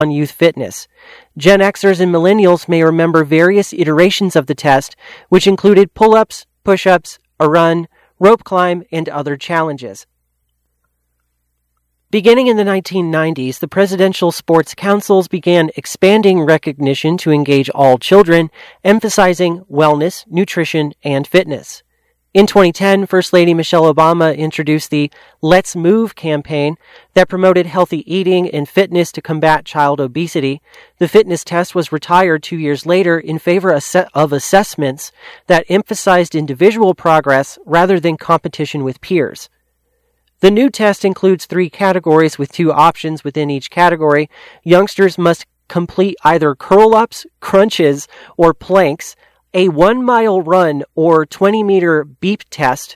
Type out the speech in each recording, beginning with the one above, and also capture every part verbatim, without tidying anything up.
on youth fitness. Gen Xers and millennials may remember various iterations of the test, which included pull-ups, push-ups, a run, rope climb, and other challenges. Beginning in the nineteen nineties, the presidential sports councils began expanding recognition to engage all children, emphasizing wellness, nutrition, and fitness. In twenty ten, First Lady Michelle Obama introduced the Let's Move campaign that promoted healthy eating and fitness to combat child obesity. The fitness test was retired two years later in favor of assessments that emphasized individual progress rather than competition with peers. The new test includes three categories with two options within each category. Youngsters must complete either curl-ups, crunches, or planks, a one-mile run or twenty-meter beep test,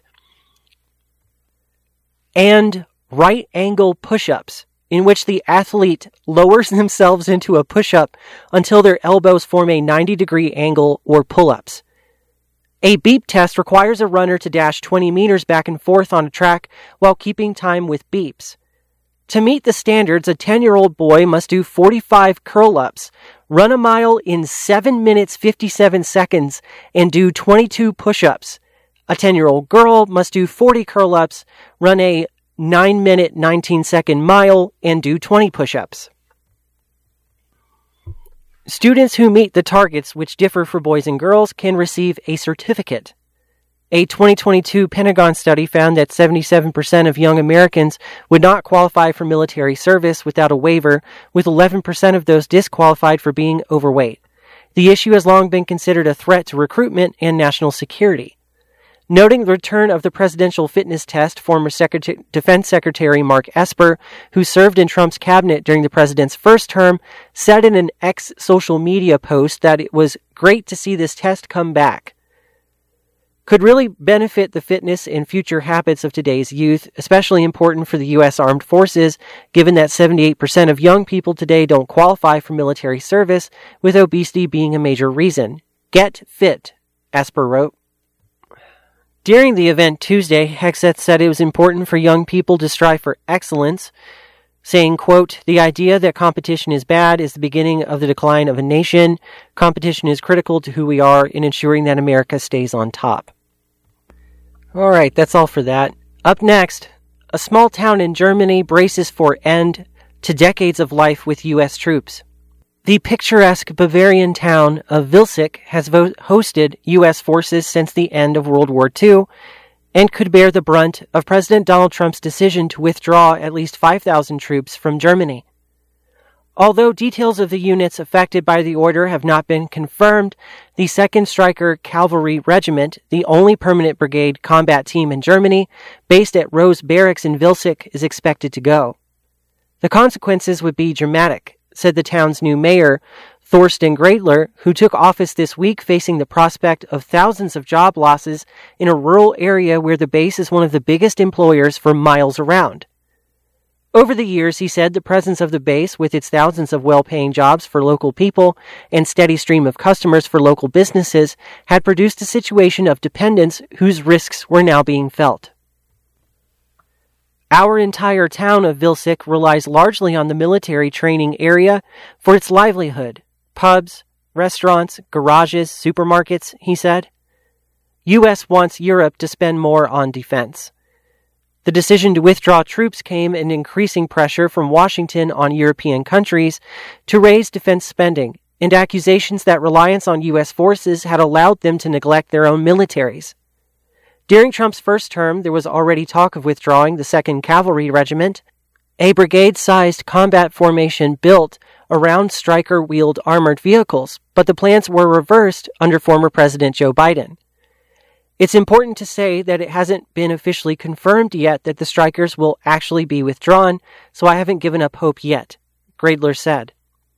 and right-angle push-ups, in which the athlete lowers themselves into a push-up until their elbows form a ninety-degree angle, or pull-ups. A beep test requires a runner to dash twenty meters back and forth on a track while keeping time with beeps. To meet the standards, a ten-year-old boy must do forty-five curl-ups, run a mile in seven minutes fifty-seven seconds, and do twenty-two push-ups. A ten-year-old girl must do forty curl-ups, run a nine minute nineteen second mile, and do twenty push-ups. Students who meet the targets, which differ for boys and girls, can receive a certificate. A twenty twenty-two Pentagon study found that seventy-seven percent of young Americans would not qualify for military service without a waiver, with eleven percent of those disqualified for being overweight. The issue has long been considered a threat to recruitment and national security. Noting the return of the presidential fitness test, former Secretary, Defense Secretary Mark Esper, who served in Trump's cabinet during the president's first term, said in an X social media post that it was great to see this test come back. Could really benefit the fitness and future habits of today's youth, especially important for the U S Armed Forces, given that seventy-eight percent of young people today don't qualify for military service, with obesity being a major reason. Get fit, Esper wrote. During the event Tuesday, Hegseth said it was important for young people to strive for excellence, saying, quote, "The idea that competition is bad is the beginning of the decline of a nation. Competition is critical to who we are in ensuring that America stays on top." All right, that's all for that. Up next, a small town in Germany braces for end to decades of life with U S troops. The picturesque Bavarian town of Vilsik has vo- hosted U S forces since the end of World War Two and could bear the brunt of President Donald Trump's decision to withdraw at least five thousand troops from Germany. Although details of the units affected by the order have not been confirmed, the second Stryker Cavalry Regiment, the only permanent brigade combat team in Germany, based at Rose Barracks in Vilsik, is expected to go. The consequences would be dramatic, said the town's new mayor, Thorsten Greitler, who took office this week facing the prospect of thousands of job losses in a rural area where the base is one of the biggest employers for miles around. Over the years, he said, the presence of the base, with its thousands of well-paying jobs for local people and steady stream of customers for local businesses, had produced a situation of dependence whose risks were now being felt. Our entire town of Vilsik relies largely on the military training area for its livelihood. Pubs, restaurants, garages, supermarkets, he said. U S wants Europe to spend more on defense. The decision to withdraw troops came in increasing pressure from Washington on European countries to raise defense spending, and accusations that reliance on U S forces had allowed them to neglect their own militaries. During Trump's first term, there was already talk of withdrawing the second Cavalry Regiment, a brigade-sized combat formation built around Stryker-wheeled armored vehicles, but the plans were reversed under former President Joe Biden. It's important to say that it hasn't been officially confirmed yet that the Strykers will actually be withdrawn, so I haven't given up hope yet, Greitler said.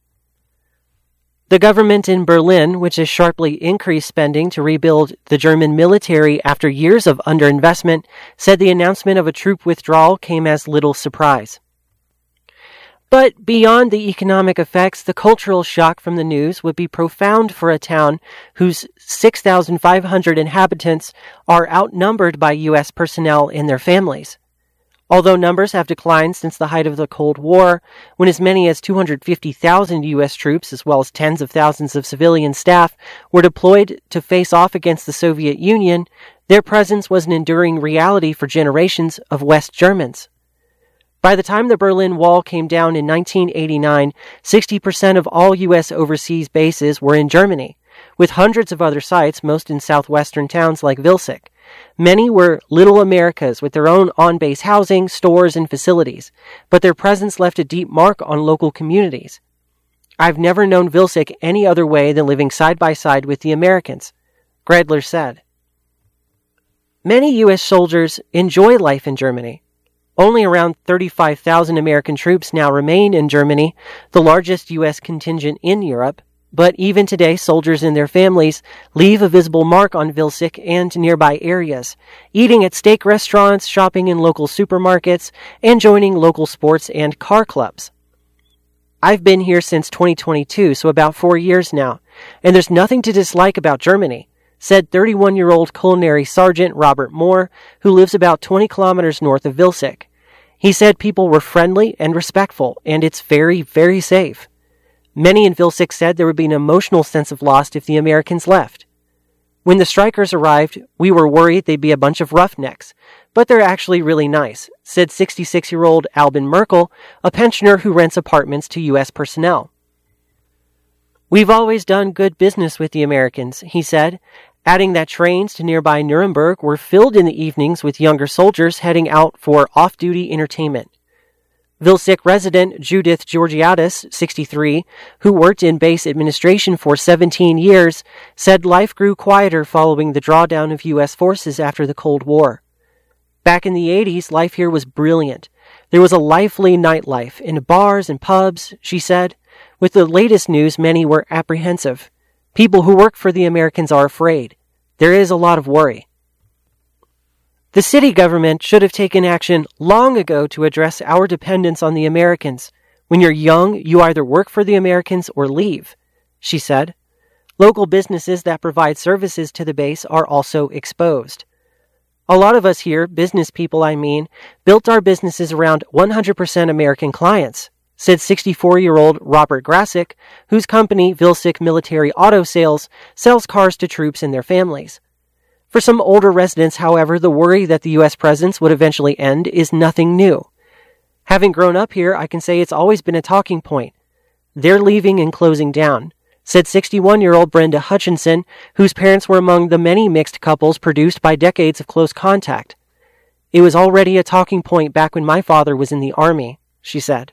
The government in Berlin, which has sharply increased spending to rebuild the German military after years of underinvestment, said the announcement of a troop withdrawal came as little surprise. But beyond the economic effects, the cultural shock from the news would be profound for a town whose six thousand five hundred inhabitants are outnumbered by U S personnel and their families. Although numbers have declined since the height of the Cold War, when as many as two hundred fifty thousand U S troops, as well as tens of thousands of civilian staff, were deployed to face off against the Soviet Union, their presence was an enduring reality for generations of West Germans. By the time the Berlin Wall came down in nineteen eighty-nine, sixty percent of all U S overseas bases were in Germany, with hundreds of other sites, most in southwestern towns like Vilseck. Many were little Americas with their own on-base housing, stores, and facilities, but their presence left a deep mark on local communities. I've never known Vilseck any other way than living side by side with the Americans, Gredler said. Many U S soldiers enjoy life in Germany. Only around thirty-five thousand American troops now remain in Germany, the largest U S contingent in Europe. But even today, soldiers and their families leave a visible mark on Vilseck and nearby areas, eating at steak restaurants, shopping in local supermarkets, and joining local sports and car clubs. I've been here since twenty twenty-two, so about four years now, and there's nothing to dislike about Germany, said thirty-one-year-old Culinary Sergeant Robert Moore, who lives about twenty kilometers north of Vilseck. He said people were friendly and respectful, and it's very, very safe. Many in Vilseck said there would be an emotional sense of loss if the Americans left. When the strikers arrived, we were worried they'd be a bunch of roughnecks, but they're actually really nice, said sixty-six-year-old Albin Merkel, a pensioner who rents apartments to U S personnel. We've always done good business with the Americans, he said, adding that trains to nearby Nuremberg were filled in the evenings with younger soldiers heading out for off-duty entertainment. Vilseck resident Judith Georgiadis, sixty-three, who worked in base administration for seventeen years, said life grew quieter following the drawdown of U S forces after the Cold War. Back in the eighties, life here was brilliant. There was a lively nightlife in bars and pubs, she said. With the latest news, many were apprehensive. People who work for the Americans are afraid. There is a lot of worry. The city government should have taken action long ago to address our dependence on the Americans. When you're young, you either work for the Americans or leave, she said. Local businesses that provide services to the base are also exposed. A lot of us here, business people I mean, built our businesses around one hundred percent American clients, said sixty-four-year-old Robert Grasick, whose company, Vilseck Military Auto Sales, sells cars to troops and their families. For some older residents, however, the worry that the U S presence would eventually end is nothing new. Having grown up here, I can say it's always been a talking point. They're leaving and closing down, said sixty-one-year-old Brenda Hutchinson, whose parents were among the many mixed couples produced by decades of close contact. It was already a talking point back when my father was in the Army, she said.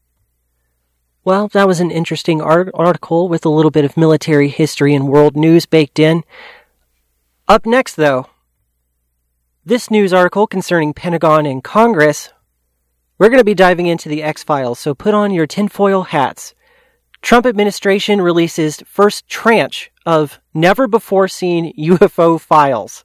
Well, that was an interesting art- article with a little bit of military history and world news baked in. Up next, though, this news article concerning Pentagon and Congress, we're going to be diving into the X-Files, so put on your tinfoil hats. Trump administration releases first tranche of never-before-seen U F O files.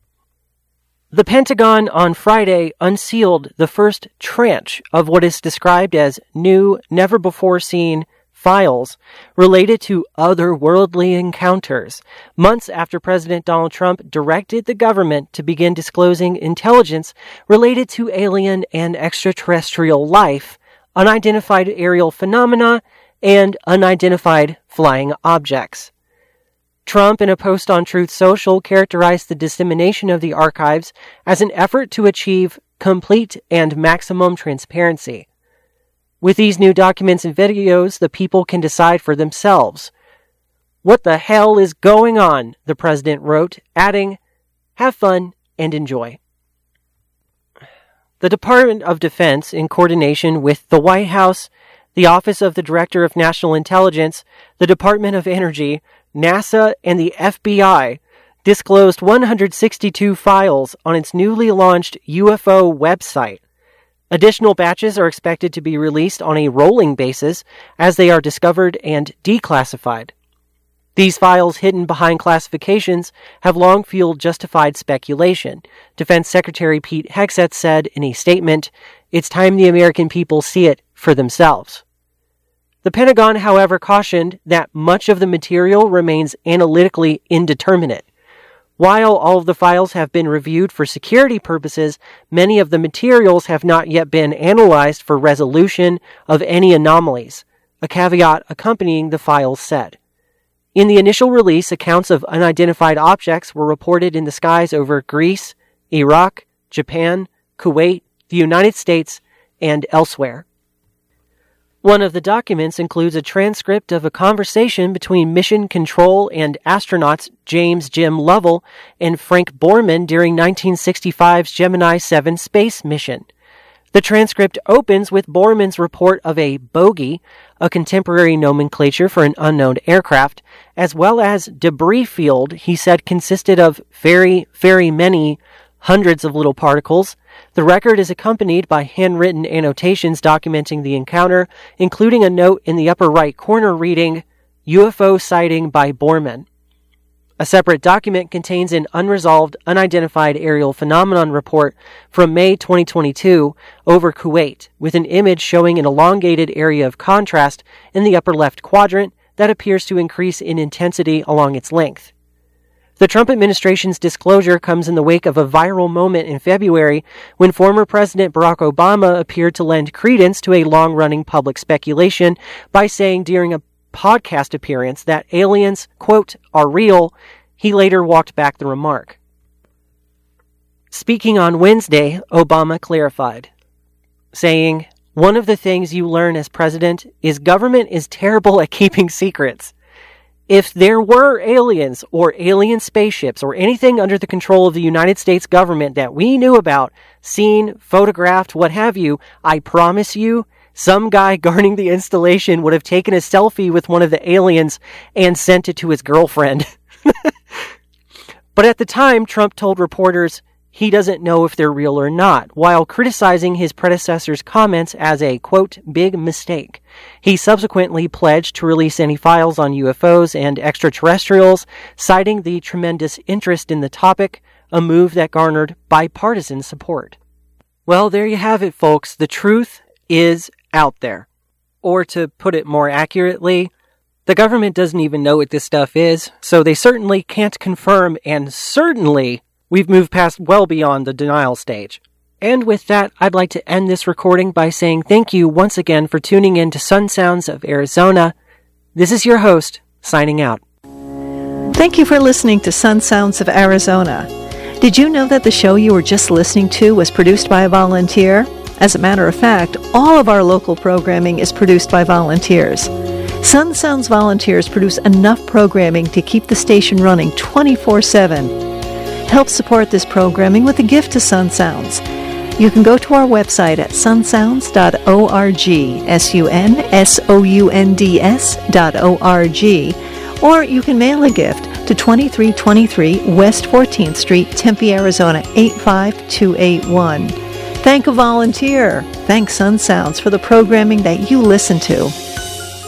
The Pentagon on Friday unsealed the first tranche of what is described as new, never-before-seen files related to otherworldly encounters, months after President Donald Trump directed the government to begin disclosing intelligence related to alien and extraterrestrial life, unidentified aerial phenomena, and unidentified flying objects. Trump, in a post on Truth Social, characterized the dissemination of the archives as an effort to achieve complete and maximum transparency. With these new documents and videos, the people can decide for themselves. What the hell is going on? The president wrote, adding, have fun and enjoy. The Department of Defense, in coordination with the White House, the Office of the Director of National Intelligence, the Department of Energy, NASA, and the F B I, disclosed one hundred sixty-two files on its newly launched U F O website. Additional batches are expected to be released on a rolling basis as they are discovered and declassified. These files, hidden behind classifications, have long fueled justified speculation. Defense Secretary Pete Hegseth said in a statement, "It's time the American people see it for themselves." The Pentagon, however, cautioned that much of the material remains analytically indeterminate. While all of the files have been reviewed for security purposes, many of the materials have not yet been analyzed for resolution of any anomalies, a caveat accompanying the files said. In the initial release, accounts of unidentified objects were reported in the skies over Greece, Iraq, Japan, Kuwait, the United States, and elsewhere. One of the documents includes a transcript of a conversation between Mission Control and astronauts James Jim Lovell and Frank Borman during nineteen sixty-five's Gemini seven space mission. The transcript opens with Borman's report of a bogey, a contemporary nomenclature for an unknown aircraft, as well as debris field he said consisted of very, very many hundreds of little particles. The record is accompanied by handwritten annotations documenting the encounter, including a note in the upper right corner reading, U F O sighting by Borman. A separate document contains an unresolved, unidentified aerial phenomenon report from May twenty twenty-two over Kuwait, with an image showing an elongated area of contrast in the upper left quadrant that appears to increase in intensity along its length. The Trump administration's disclosure comes in the wake of a viral moment in February when former President Barack Obama appeared to lend credence to a long-running public speculation by saying during a podcast appearance that aliens, quote, are real. He later walked back the remark. Speaking on Wednesday, Obama clarified, saying, "One of the things you learn as president is government is terrible at keeping secrets. If there were aliens or alien spaceships or anything under the control of the United States government that we knew about, seen, photographed, what have you, I promise you, some guy guarding the installation would have taken a selfie with one of the aliens and sent it to his girlfriend." But at the time, Trump told reporters he doesn't know if they're real or not, while criticizing his predecessor's comments as a, quote, big mistake. He subsequently pledged to release any files on U F Os and extraterrestrials, citing the tremendous interest in the topic, a move that garnered bipartisan support. Well, there you have it, folks. The truth is out there. Or to put it more accurately, the government doesn't even know what this stuff is, so they certainly can't confirm, and certainly we've moved past well beyond the denial stage. And with that, I'd like to end this recording by saying thank you once again for tuning in to Sun Sounds of Arizona. This is your host, signing out. Thank you for listening to Sun Sounds of Arizona. Did you know that the show you were just listening to was produced by a volunteer? As a matter of fact, all of our local programming is produced by volunteers. Sun Sounds volunteers produce enough programming to keep the station running twenty-four seven. Help support this programming with a gift to Sun Sounds. You can go to our website at sun sounds dot org, S U N S O U N D S dot O R G, or you can mail a gift to twenty-three twenty-three West fourteenth Street, Tempe, Arizona, eight five two eight one. Thank a volunteer. Thank Sun Sounds for the programming that you listen to.